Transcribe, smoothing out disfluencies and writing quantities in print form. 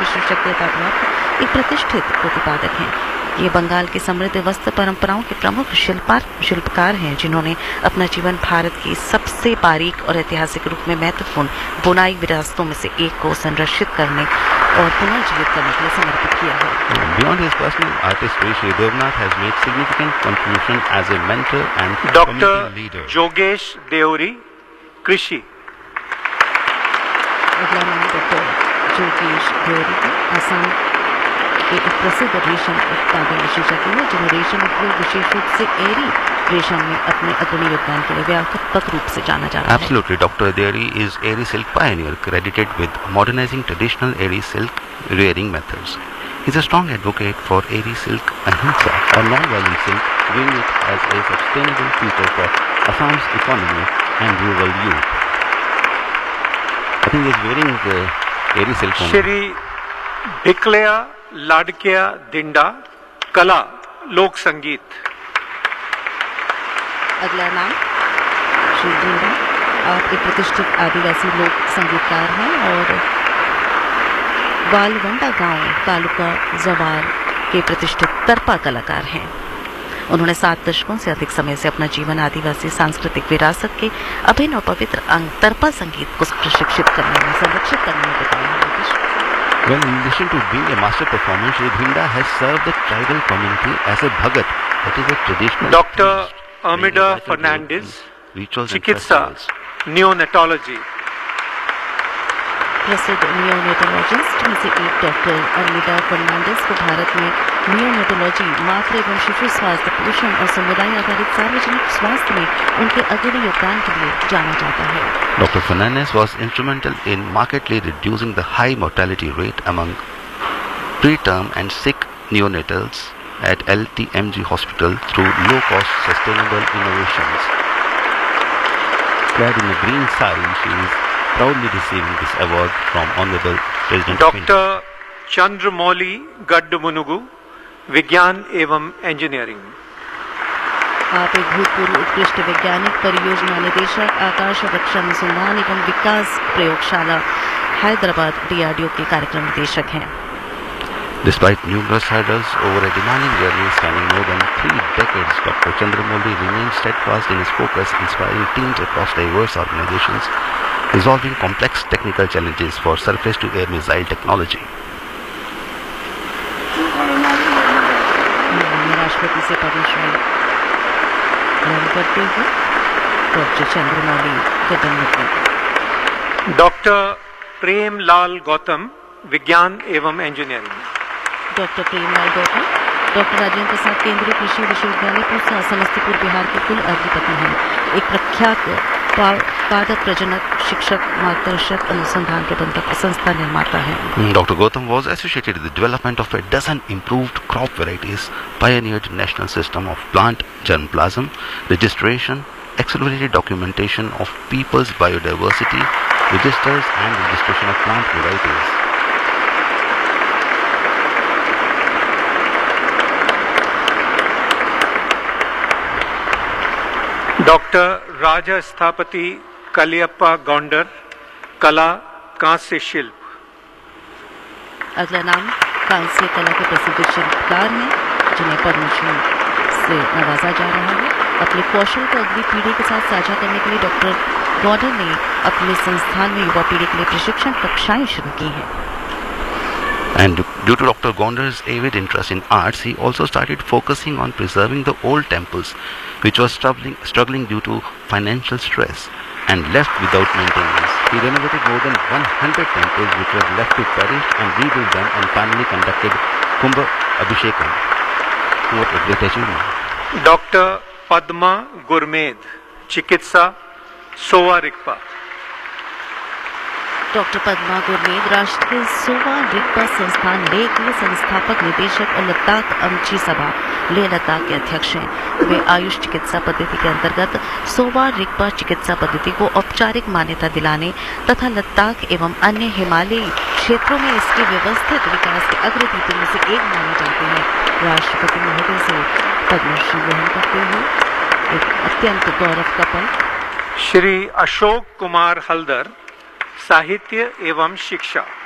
विशेषज्ञता प्राप्त एक प्रतिष्ठित प्रतिपादक हैं। ये बंगाल के समृद्ध वस्त्र परंपराओं के प्रमुख शिल्पकार हैं, जिन्होंने अपना जीवन भारत की सबसे बारीक और ऐतिहासिक रूप में महत्वपूर्ण बुनाई विरासतों में से एक को संरक्षित करने और पुनर्जीवित करने के लिए समर्पित किया है। Beyond his personal artistry, Shri Devnath has made significant contribution as a mentor and Dr. community leader. जोगेश Deori, कृषि। अगला नाम डॉक्टर जोगेश देवरी का असम के एक प्रसिद्ध रेशम उत्पादन विशेषज्ञ है, जिन्हें रेशम उद्योग विशेष रूप से एरी रेशम में अपने अग्रणी योगदान के लिए व्यापक रूप से जाना जाता है। Absolutely, Dr. Deori is Eri silk pioneer, credited with modernizing traditional Eri silk rearing methods. He is a strong advocate for Eri silk ahimsa, or non-violent silk, viewing it as a sustainable future for Assam's economy and rural youth. I think he is wearing the Eri silk. Shri भिकलया लाडकिया दिंडा, कला लोक संगीत। अगला नाम श्री दिंडा, आप एक प्रतिष्ठित आदिवासी लोक संगीतकार हैं और वालवंडा गांव तालुका जवार के प्रतिष्ठित तरपा कलाकार हैं। उन्होंने 7 दशकों से अधिक समय से अपना जीवन आदिवासी सांस्कृतिक विरासत के अभिन्न और पवित्र अंग तरपा संगीत को प्रशिक्षित करने में, संरक्षित करने में बिताया है। Well, in addition to being a master performer, Shri Dhinda has served the tribal community as a bhagat, that is a traditional. Dr. Amida Fernandez, चिकित्सा, नियोनेटोलॉजी। प्रसिद्ध नियोनेटोलॉजिस्ट में से एक डॉक्टर अमिदा फर्नांडिस को भारत में नियोनेटोलॉजी, मातृ एवं शिशु स्वास्थ्य, पोषण और समुदाय आधारित सार्वजनिक स्वास्थ्य में उनके अग्रणी योगदान के लिए जाना जाता है। Dr. Fernandez was instrumental in markedly reducing the high mortality rate among preterm and sick neonatals at LTMG Hospital through low-cost sustainable innovations. Clad in a green sari, she is proudly receiving this award from Honorable President of India. Doctor Chandramouli गड्डमुनुगु, विज्ञान एवं engineering. आप एक भूतपूर्व उत्कृष्ट वैज्ञानिक, परियोजना निदेशक, आकाश रक्षा अनुसंधान एवं विकास प्रयोगशाला हैदराबाद DRDO के कार्यक्रम निदेशक हैं। Despite numerous hurdles over a demanding journey spanning more than 3 decades, Dr. Chandramouli remains steadfast in his focus, inspiring teams across diverse organizations, resolving complex technical challenges for surface-to-air missile technology. राष्ट्रपति से पद्मश्री ग्रहण करते हुए doctor Chandramouli गड्डमुनुगु। Doctor Premlal Gautam, विज्ञान एवं engineering. Doctor Premlal Gautam doctor Rajendra Prasad केंद्रीय कृषि विश्वविद्यालय पूसा, समस्तीपुर, बिहार के कुल अधिपति हैं। एक प्रख्यात पादप प्रजनक, शिक्षक, मार्गदर्शक, अनुसंधान प्रबंधक, संस्था निर्माता है। Dr. Gautam was associated with the development of a dozen improved crop varieties, pioneered national system of plant germplasm registration, accelerated documentation of people's biodiversity registers and registration of plant varieties. Doctor राजा स्थापति कलियप्पा गौंडर, कला कांस्य शिल्प। अगला नाम कांस्य कला के प्रसिद्ध शिल्पकार हैं, जिन्हें पद्मश्री से नवाजा जा रहा है। अपने कौशल को अगली पीढ़ी के साथ साझा करने के लिए डॉक्टर गौंडर ने अपने संस्थान में युवा पीढ़ी के लिए प्रशिक्षण कक्षाएं शुरू की हैं। And due to Dr. Gondar's avid interest in arts, he also started focusing on preserving the old temples, which was struggling due to financial stress and left without maintenance. He renovated more than 100 temples which were left to perish and rebuilt them, and finally conducted Kumbh Abhishekam. What a great achievement. Doctor Padma गुरमेद, चिकित्सा, सोवा Rigpa. Doctor Padma गुरमेद राष्ट्रीय सोवा रिक्पा संस्थान लेह के संस्थापक निदेशक और लद्दाख अमची सभा लेह लद्दाख के अध्यक्ष हैं। वे आयुष चिकित्सा पद्धति के अंतर्गत सोवा रिक्पा चिकित्सा पद्धति को औपचारिक मान्यता दिलाने तथा लद्दाख एवं अन्य हिमालयी क्षेत्रों में इसके व्यवस्थित विकास के अग्रदूतों में से एक माने जाते हैं। राष्ट्रपति महोदय से पद्मश्री ग्रहण करते हुए एक अत्यंत गौरव का पल। श्री अशोक कुमार हल्दर, साहित्य एवं शिक्षा।